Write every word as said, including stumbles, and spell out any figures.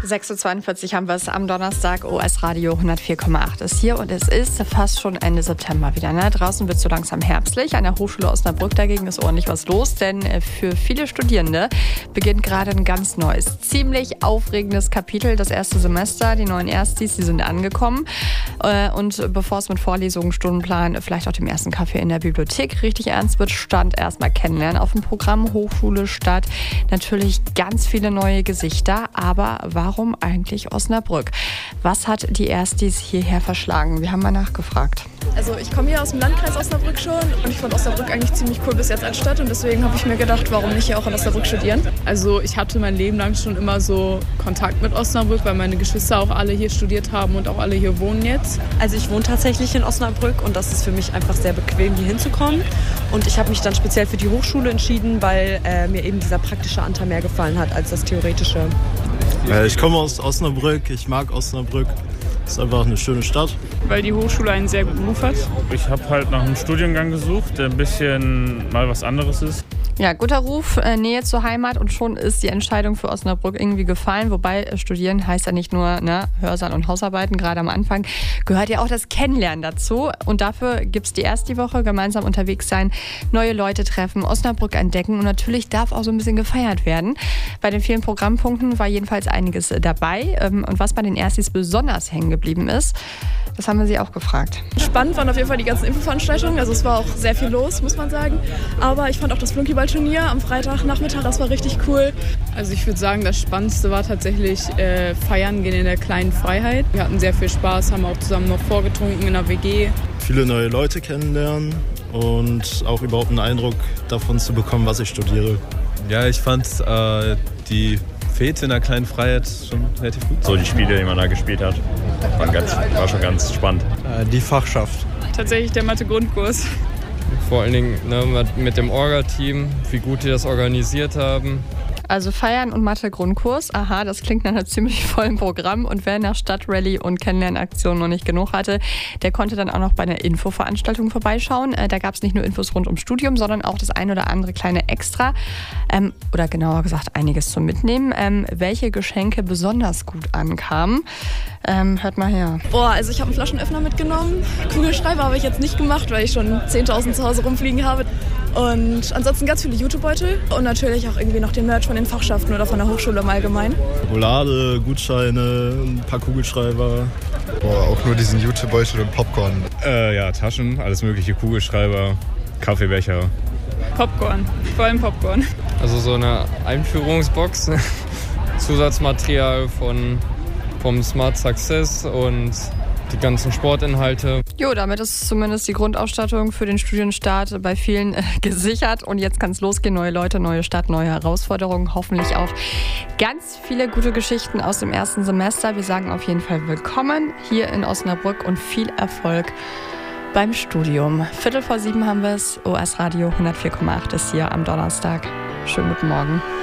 sechs Uhr zweiundvierzig haben wir es am Donnerstag. O S Radio hundertvier Komma acht ist hier und es ist fast schon Ende September wieder. Ne? Draußen wird es so langsam herbstlich. An der Hochschule Osnabrück dagegen ist ordentlich was los, denn für viele Studierende beginnt gerade ein ganz neues, ziemlich aufregendes Kapitel. Das erste Semester, die neuen Erstis, die sind angekommen. Und bevor es mit Vorlesungen, Stundenplan, vielleicht auch dem ersten Kaffee in der Bibliothek richtig ernst wird, stand erstmal Kennenlernen auf dem Programm Hochschule Stadt. Natürlich ganz viele neue Gesichter, aber warum eigentlich Osnabrück? Was hat die Erstis hierher verschlagen? Wir haben mal nachgefragt. Also ich komme hier aus dem Landkreis Osnabrück schon und ich fand Osnabrück eigentlich ziemlich cool bis jetzt als Stadt und deswegen habe ich mir gedacht, warum nicht hier auch in Osnabrück studieren? Also ich hatte mein Leben lang schon immer so Kontakt mit Osnabrück, weil meine Geschwister auch alle hier studiert haben und auch alle hier wohnen jetzt. Also ich wohne tatsächlich in Osnabrück und das ist für mich einfach sehr bequem, hier hinzukommen. Und ich habe mich dann speziell für die Hochschule entschieden, weil äh, mir eben dieser praktische Anteil mehr gefallen hat als das theoretische. Ich komme aus Osnabrück, ich mag Osnabrück. Es ist einfach eine schöne Stadt. Weil die Hochschule einen sehr guten Ruf hat. Ich habe halt nach einem Studiengang gesucht, der ein bisschen mal was anderes ist. Ja, guter Ruf, äh, Nähe zur Heimat und schon ist die Entscheidung für Osnabrück irgendwie gefallen. Wobei äh, studieren heißt ja nicht nur ne, Hörsaal und Hausarbeiten, gerade am Anfang gehört ja auch das Kennenlernen dazu. Und dafür gibt es die erste Woche, gemeinsam unterwegs sein, neue Leute treffen, Osnabrück entdecken und natürlich darf auch so ein bisschen gefeiert werden. Bei den vielen Programmpunkten war jedenfalls einiges dabei. Ähm, und was bei den Erstis besonders hängen geblieben ist, das haben wir sie auch gefragt. Spannend waren auf jeden Fall die ganzen Infoveranstaltungen, also es war auch sehr viel los, muss man sagen. Aber ich fand auch das Flunkyball-Turnier am Freitagnachmittag, das war richtig cool. Also ich würde sagen, das Spannendste war tatsächlich äh, Feiern gehen in der kleinen Freiheit. Wir hatten sehr viel Spaß, haben auch zusammen noch vorgetrunken in der W G. Viele neue Leute kennenlernen und auch überhaupt einen Eindruck davon zu bekommen, was ich studiere. Ja, ich fand äh, die Fete in der kleinen Freiheit schon relativ gut. So die Spiele, die man da gespielt hat, waren ganz, war schon ganz spannend. Die Fachschaft. Tatsächlich der Mathe-Grundkurs. Vor allen Dingen ne, mit dem Orga-Team, wie gut die das organisiert haben. Also Feiern und Mathe-Grundkurs, aha, das klingt nach einem ziemlich vollen Programm. Und wer nach Stadtrallye und Kennenlernaktion noch nicht genug hatte, der konnte dann auch noch bei einer Infoveranstaltung vorbeischauen. Da gab es nicht nur Infos rund ums Studium, sondern auch das ein oder andere kleine Extra. Ähm, oder genauer gesagt, einiges zum Mitnehmen. Ähm, welche Geschenke besonders gut ankamen, ähm, hört mal her. Boah, also ich habe einen Flaschenöffner mitgenommen. Kugelschreiber habe ich jetzt nicht gemacht, weil ich schon zehntausend zu Hause rumfliegen habe. Und ansonsten ganz viele Jutebeutel und natürlich auch irgendwie noch den Merch von den Fachschaften oder von der Hochschule im Allgemeinen. Schokolade, Gutscheine, ein paar Kugelschreiber. Boah, auch nur diesen Jutebeutel und Popcorn. Äh, ja, Taschen, alles mögliche, Kugelschreiber, Kaffeebecher. Popcorn, vor allem Popcorn. Also so eine Einführungsbox, Zusatzmaterial von, vom Smart Success und die ganzen Sportinhalte. Jo, damit ist zumindest die Grundausstattung für den Studienstart bei vielen äh, gesichert. Und jetzt kann es losgehen. Neue Leute, neue Stadt, neue Herausforderungen. Hoffentlich auch ganz viele gute Geschichten aus dem ersten Semester. Wir sagen auf jeden Fall willkommen hier in Osnabrück und viel Erfolg beim Studium. Viertel vor sieben haben wir es. O S Radio hundertvier Komma acht ist hier am Donnerstag. Schönen guten Morgen.